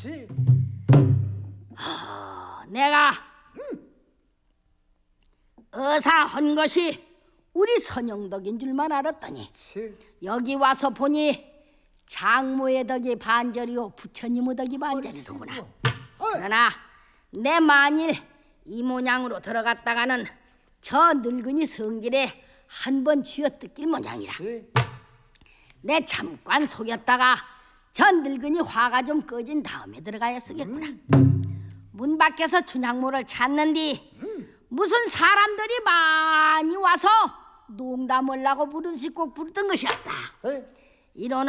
시. 내가 의사한 것이 우리 선영덕인 줄만 알았더니 시. 여기 와서 보니 장모의 덕이 반절이요 부처님의 덕이 반절이로구나. 그러나 내 만일 이 모양으로 들어갔다가는 저 늙은이 성질에 한 번 쥐어뜯길 모양이라. 내 잠깐 속였다가 저 늙은이 화가 좀 꺼진 다음에 들어가야 쓰겠구나. 문 밖에서 춘향모를 찾는디 무슨 사람들이 많이 와서 농담을 하고 부르듯이 꼭 부르던 것이었다. 이런